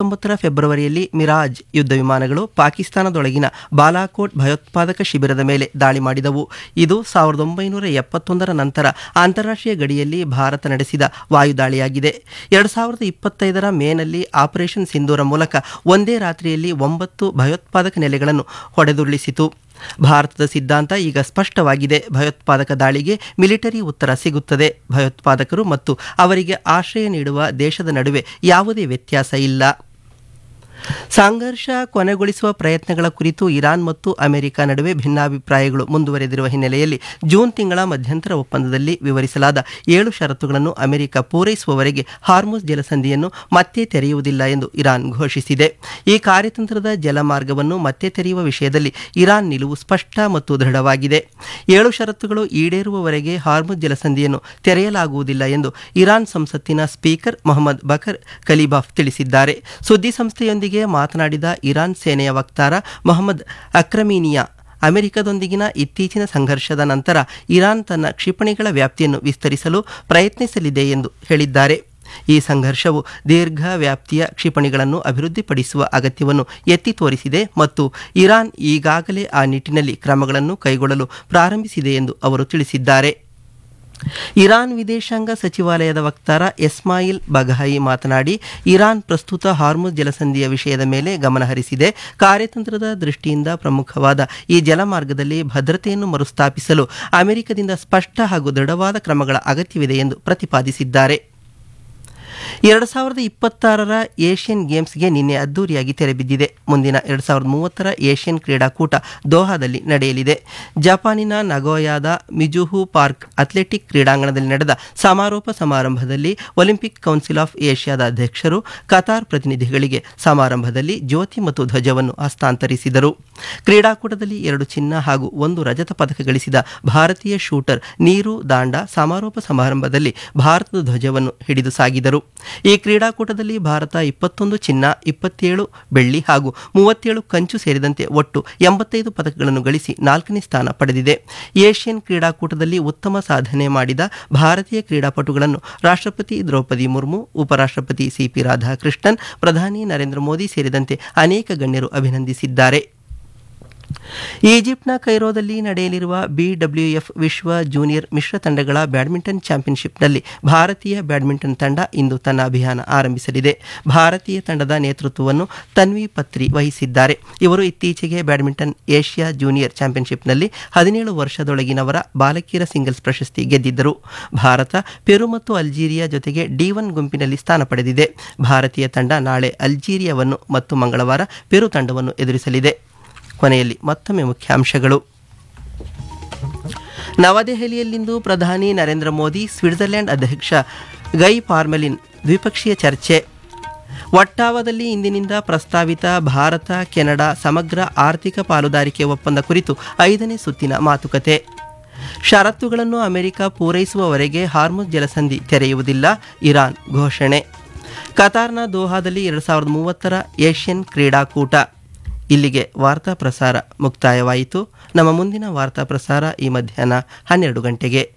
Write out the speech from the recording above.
2019 ಫೆಬ್ರವರಿಯಲ್ಲಿ ಮಿರಾಜ್ ಯುದ್ಧ ವಿಮಾನಗಳು ಪಾಕಿಸ್ತಾನದೊಳಗಿನ ಬಾಲಾಕೋಟ್ ಭಯೋತ್ಪಾದಕ ಶಿಬಿರದ ಮೇಲೆ ದಾಳಿ ಮಾಡಿದವು. ಇದು 1971 ನಂತರ ಅಂತಾರಾಷ್ಟ್ರೀಯ ಗಡಿಯಲ್ಲಿ ಭಾರತ ನಡೆಸಿದ ವಾಯುದಾಳಿಯಾಗಿದೆ. 2025 ಮೇನಲ್ಲಿ ಆಪರೇಷನ್ ಸಿಂಧೂರ ಮೂಲಕ ಒಂದೇ ರಾತ್ರಿಯಲ್ಲಿ 9 ಭಯೋತ್ಪಾದಕ ನೆಲೆಗಳನ್ನು ಹೊಡೆದುರುಳಿಸಿತು. ಭಾರತದ ಸಿದ್ಧಾಂತ ಈಗ ಸ್ಪಷ್ಟವಾಗಿದೆ. ಭಯೋತ್ಪಾದಕ ದಾಳಿಗೆ ಮಿಲಿಟರಿ ಉತ್ತರ ಸಿಗುತ್ತದೆ. ಭಯೋತ್ಪಾದಕರು ಮತ್ತು ಅವರಿಗೆ ಆಶ್ರಯ ನೀಡುವ ದೇಶದ ನಡುವೆ ಯಾವುದೇ ವ್ಯತ್ಯಾಸ ಇಲ್ಲ. ಸಂಘರ್ಷ ಕೊನೆಗೊಳಿಸುವ ಪ್ರಯತ್ನಗಳ ಕುರಿತು ಇರಾನ್ ಮತ್ತು ಅಮೆರಿಕ ನಡುವೆ ಭಿನ್ನಾಭಿಪ್ರಾಯಗಳು ಮುಂದುವರೆದಿರುವ ಹಿನ್ನೆಲೆಯಲ್ಲಿ ಜೂನ್ ತಿಂಗಳ ಮಧ್ಯಂತರ ಒಪ್ಪಂದದಲ್ಲಿ ವಿವರಿಸಲಾದ 7 ಷರತ್ತುಗಳನ್ನು ಅಮೆರಿಕ ಪೂರೈಸುವವರೆಗೆ ಹಾರ್ಮುಜ್ ಜಲಸಂಧಿಯನ್ನು ಮತ್ತೆ ತೆರೆಯುವುದಿಲ್ಲ ಎಂದು ಇರಾನ್ ಘೋಷಿಸಿದೆ. ಈ ಕಾರ್ಯತಂತ್ರದ ಜಲಮಾರ್ಗವನ್ನು ಮತ್ತೆ ತೆರೆಯುವ ವಿಷಯದಲ್ಲಿ ಇರಾನ್ ನಿಲುವು ಸ್ಪಷ್ಟ ಮತ್ತು ದೃಢವಾಗಿದೆ. 7 ಷರತ್ತುಗಳು ಈಡೇರುವವರೆಗೆ ಹಾರ್ಮುಜ್ ಜಲಸಂಧಿಯನ್ನು ತೆರೆಯಲಾಗುವುದಿಲ್ಲ ಎಂದು ಇರಾನ್ ಸಂಸತ್ತಿನ ಸ್ಪೀಕರ್ ಮೊಹಮ್ಮದ್ ಬಕರ್ ಕಲಿಬಾಫ್ ತಿಳಿಸಿದ್ದಾರೆ. ಸುದ್ದಿಸಂಸ್ಥೆಯೊಂದಿಗೆ ಮಾತನಾಡಿದ ಇರಾನ್ ಸೇನೆಯ ವಕ್ತಾರ ಮೊಹಮ್ಮದ್ ಅಕ್ರಮೀನಿಯಾ, ಅಮೆರಿಕದೊಂದಿಗಿನ ಇತ್ತೀಚಿನ ಸಂಘರ್ಷದ ನಂತರ ಇರಾನ್ ತನ್ನ ಕ್ಷಿಪಣಿಗಳ ವ್ಯಾಪ್ತಿಯನ್ನು ವಿಸ್ತರಿಸಲು ಪ್ರಯತ್ನಿಸಲಿದೆ ಎಂದು ಹೇಳಿದ್ದಾರೆ. ಈ ಸಂಘರ್ಷವು ದೀರ್ಘ ವ್ಯಾಪ್ತಿಯ ಕ್ಷಿಪಣಿಗಳನ್ನು ಅಭಿವೃದ್ಧಿಪಡಿಸುವ ಅಗತ್ಯವನ್ನು ಎತ್ತಿ ತೋರಿಸಿದೆ ಮತ್ತು ಇರಾನ್ ಈಗಾಗಲೇ ಆ ನಿಟ್ಟಿನಲ್ಲಿ ಕ್ರಮಗಳನ್ನು ಕೈಗೊಳ್ಳಲು ಪ್ರಾರಂಭಿಸಿದೆ ಎಂದು ಅವರು ತಿಳಿಸಿದ್ದಾರೆ. ಇರಾನ್ ವಿದೇಶಾಂಗ ಸಚಿವಾಲಯದ ವಕ್ತಾರ ಎಸ್ಮಾಯಿಲ್ ಬಗಹಾಯಿ ಮಾತನಾಡಿ, ಇರಾನ್ ಪ್ರಸ್ತುತ ಹಾರ್ಮುಜ್ ಜಲಸಂಧಿಯ ವಿಷಯದ ಮೇಲೆ ಗಮನಹರಿಸಿದೆ. ಕಾರ್ಯತಂತ್ರದ ದೃಷ್ಟಿಯಿಂದ ಪ್ರಮುಖವಾದ ಈ ಜಲಮಾರ್ಗದಲ್ಲಿ ಭದ್ರತೆಯನ್ನು ಮರುಸ್ಥಾಪಿಸಲು ಅಮೆರಿಕದಿಂದ ಸ್ಪಷ್ಟ ಹಾಗೂ ದೃಢವಾದ ಕ್ರಮಗಳ ಅಗತ್ಯವಿದೆ ಎಂದು ಪ್ರತಿಪಾದಿಸಿದ್ದಾರೆ. 2026 ಏಷ್ಯನ್ ಗೇಮ್ಸ್ಗೆ ನಿನ್ನೆ ಅದ್ದೂರಿಯಾಗಿ ತೆರೆಬಿದ್ದಿದೆ. ಮುಂದಿನ 2030 ಏಷ್ಯನ್ ಕ್ರೀಡಾಕೂಟ ದೋಹಾದಲ್ಲಿ ನಡೆಯಲಿದೆ. ಜಪಾನಿನ ನಗೋಯಾದ ಮಿಜುಹು ಪಾರ್ಕ್ ಅಥ್ಲೆಟಿಕ್ ಕ್ರೀಡಾಂಗಣದಲ್ಲಿ ನಡೆದ ಸಮಾರೋಪ ಸಮಾರಂಭದಲ್ಲಿ ಒಲಿಂಪಿಕ್ ಕೌನ್ಸಿಲ್ ಆಫ್ ಏಷ್ಯಾದ ಅಧ್ಯಕ್ಷರು ಕತಾರ್ ಪ್ರತಿನಿಧಿಗಳಿಗೆ ಸಮಾರಂಭದಲ್ಲಿ ಜ್ಯೋತಿ ಮತ್ತು ಧ್ವಜವನ್ನು ಹಸ್ತಾಂತರಿಸಿದರು. ಕ್ರೀಡಾಕೂಟದಲ್ಲಿ 2 ಚಿನ್ನ ಹಾಗೂ 1 ರಜತ ಪದಕ ಗಳಿಸಿದ ಭಾರತೀಯ ಶೂಟರ್ ನೀರು ದಾಂಡಾ ಸಮಾರೋಪ ಸಮಾರಂಭದಲ್ಲಿ ಭಾರತದ ಧ್ವಜವನ್ನು ಹಿಡಿದು ಸಾಗಿದರು. ಈ ಕ್ರೀಡಾಕೂಟದಲ್ಲಿ ಭಾರತ 21 ಚಿನ್ನ, 27 ಬೆಳ್ಳಿ ಹಾಗೂ 37 ಕಂಚು ಸೇರಿದಂತೆ ಒಟ್ಟು 85 ಪದಕಗಳನ್ನು ಗಳಿಸಿ 4ನೇ ಸ್ಥಾನ ಪಡೆದಿದೆ. ಏಷ್ಯನ್ ಕ್ರೀಡಾಕೂಟದಲ್ಲಿ ಉತ್ತಮ ಸಾಧನೆ ಮಾಡಿದ ಭಾರತೀಯ ಕ್ರೀಡಾಪಟುಗಳನ್ನು ರಾಷ್ಟ್ರಪತಿ ದ್ರೌಪದಿ ಮುರ್ಮು, ಉಪರಾಷ್ಟ್ರಪತಿ ಸಿಪಿ ರಾಧಾಕೃಷ್ಣನ್, ಪ್ರಧಾನಿ ನರೇಂದ್ರ ಮೋದಿ ಸೇರಿದಂತೆ ಅನೇಕ ಗಣ್ಯರು ಅಭಿನಂದಿಸಿದ್ದಾರೆ. ಈಜಿಪ್ಟ್ನ ಕೈರೋದಲ್ಲಿ ನಡೆಯಲಿರುವ ಬಿಡಬ್ಲ್ಯೂಎಫ್ ವಿಶ್ವ ಜೂನಿಯರ್ ಮಿಶ್ರ ತಂಡಗಳ ಬ್ಯಾಡ್ಮಿಂಟನ್ ಚಾಂಪಿಯನ್ಶಿಪ್ನಲ್ಲಿ ಭಾರತೀಯ ಬ್ಯಾಡ್ಮಿಂಟನ್ ತಂಡ ಇಂದು ತನ್ನ ಅಭಿಯಾನ ಆರಂಭಿಸಲಿದೆ. ಭಾರತೀಯ ತಂಡದ ನೇತೃತ್ವವನ್ನು ತನ್ವಿ ಪತ್ರಿ ವಹಿಸಿದ್ದಾರೆ. ಇವರು ಇತ್ತೀಚೆಗೆ ಬ್ಯಾಡ್ಮಿಂಟನ್ ಏಷ್ಯಾ ಜೂನಿಯರ್ ಚಾಂಪಿಯನ್ಶಿಪ್ನಲ್ಲಿ 17 ವರ್ಷದೊಳಗಿನವರ ಬಾಲಕಿಯರ ಸಿಂಗಲ್ಸ್ ಪ್ರಶಸ್ತಿ ಗೆದ್ದಿದ್ದರು. ಭಾರತ ಪೆರು ಮತ್ತು ಅಲ್ಜೀರಿಯಾ ಜೊತೆಗೆ ಡಿ1 ಗುಂಪಿನಲ್ಲಿ ಸ್ಥಾನ ಪಡೆದಿದೆ. ಭಾರತೀಯ ತಂಡ ನಾಳೆ ಅಲ್ಜೀರಿಯಾವನ್ನು ಮತ್ತು ಮಂಗಳವಾರ ಪೆರು ತಂಡವನ್ನು ಎದುರಿಸಲಿದೆ. ಕೊನೆಯಲ್ಲಿ ಮತ್ತೊಮ್ಮೆ ಮುಖ್ಯಾಂಶಗಳು. ನವದೆಹಲಿಯಲ್ಲಿಂದು ಪ್ರಧಾನಿ ನರೇಂದ್ರ ಮೋದಿ, ಸ್ವಿಟ್ಜರ್ಲೆಂಡ್ ಅಧ್ಯಕ್ಷ ಗೈ ಪಾರ್ಮೆಲಿನ್ ದ್ವಿಪಕ್ಷೀಯ ಚರ್ಚೆ. ಒಟ್ಟಾವಾದಲ್ಲಿ ಇಂದಿನಿಂದ ಪ್ರಸ್ತಾವಿತ ಭಾರತ ಕೆನಡಾ ಸಮಗ್ರ ಆರ್ಥಿಕ ಪಾಲುದಾರಿಕೆ ಒಪ್ಪಂದ ಕುರಿತು 5ನೇ ಸುತ್ತಿನ ಮಾತುಕತೆ. ಷರತ್ತುಗಳನ್ನು ಅಮೆರಿಕ ಪೂರೈಸುವವರೆಗೆ ಹಾರ್ಮುಜ್ ಜಲಸಂಧಿ ತೆರೆಯುವುದಿಲ್ಲ, ಇರಾನ್ ಘೋಷಣೆ. ಕತಾರ್ನ ದೋಹಾದಲ್ಲಿ 2030 ಏಷ್ಯನ್ ಕ್ರೀಡಾಕೂಟ. ಇಲ್ಲಿಗೆ ವಾರ್ತಾ ಪ್ರಸಾರ ಮುಕ್ತಾಯವಾಯಿತು. ನಮ್ಮ ಮುಂದಿನ ವಾರ್ತಾ ಪ್ರಸಾರ ಈ ಮಧ್ಯಾಹ್ನ 12 ಗಂಟೆಗೆ.